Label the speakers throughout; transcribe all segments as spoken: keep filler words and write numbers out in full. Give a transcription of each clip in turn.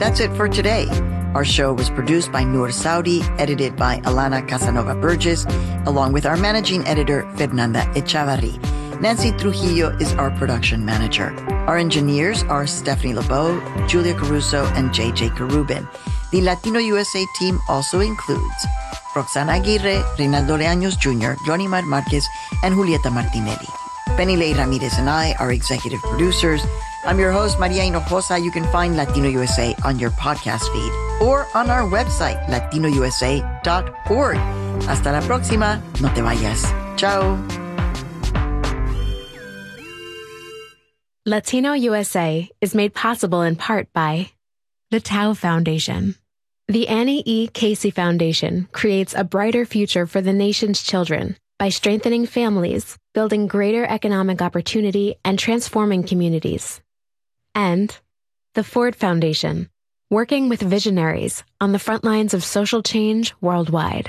Speaker 1: That's it for today. Our show was produced by Noor Saudi, edited by Alana Casanova Burgess, along with our managing editor, Fernanda Echavarri. Nancy Trujillo is our production manager. Our engineers are Stephanie LeBeau, Julia Caruso, and J J Carubin. The Latino U S A team also includes Roxana Aguirre, Reynaldo Leaños Junior, Johnny Marquez, and Julieta Martinelli. Penny Ley Ramirez and I are executive producers. I'm your host, Maria Hinojosa. You can find Latino U S A on your podcast feed or on our website, latino u s a dot org. Hasta la próxima. No te vayas. Ciao.
Speaker 2: Latino U S A is made possible in part by the Tao Foundation. The Annie E. Casey Foundation creates a brighter future for the nation's children by strengthening families, building greater economic opportunity, and transforming communities. And the Ford Foundation, working with visionaries on the front lines of social change worldwide.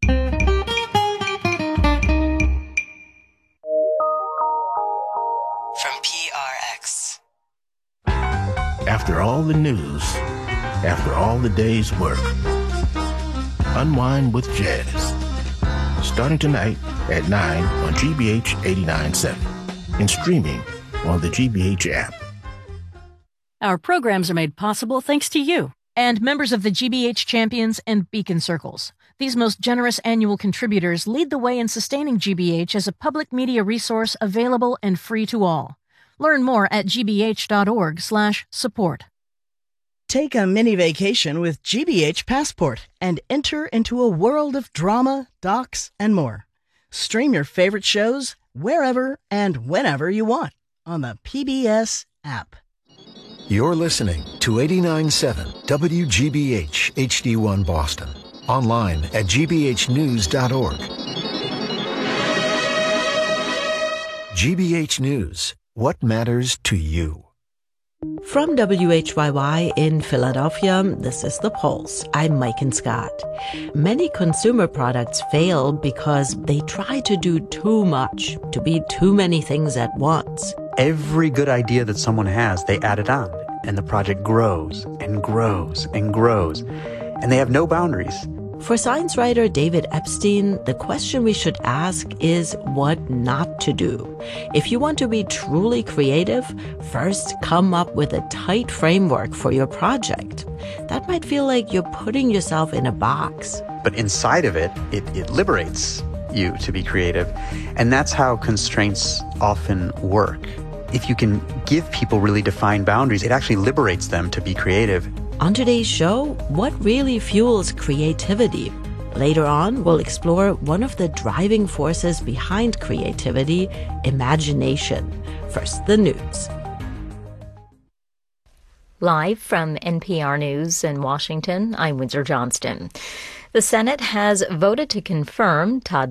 Speaker 3: From P R X.
Speaker 4: After all the news, after all the day's work, unwind with jazz. Starting tonight at nine on G B H eighty-nine point seven and streaming on the G B H app.
Speaker 5: Our programs are made possible thanks to you and members of the G B H Champions and Beacon Circles. These most generous annual contributors lead the way in sustaining G B H as a public media resource available and free to all. Learn more at g b h dot org slash support.
Speaker 6: Take a mini vacation with G B H Passport and enter into a world of drama, docs, and more. Stream your favorite shows wherever and whenever you want on the P B S app.
Speaker 7: You're listening to eighty-nine point seven W G B H H D one Boston. Online at g b h news dot org. G B H News. What matters to you?
Speaker 8: From W H Y Y in Philadelphia, this is The Pulse. I'm Mike Scott. Many consumer products fail because they try to do too much, to be too many things at once.
Speaker 9: Every good idea that someone has, they add it on, and the project grows and grows and grows, and they have no boundaries.
Speaker 8: For science writer David Epstein, the question we should ask is what not to do. If you want to be truly creative, first come up with a tight framework for your project. That might feel like you're putting yourself in a box.
Speaker 9: But inside of it, it, it liberates you to be creative. And that's how constraints often work. If you can give people really defined boundaries, it actually liberates them to be creative.
Speaker 8: On today's show, what really fuels creativity? Later on, we'll explore one of the driving forces behind creativity, imagination. First, the news.
Speaker 10: Live from N P R News in Washington, I'm Windsor Johnston. The Senate has voted to confirm Todd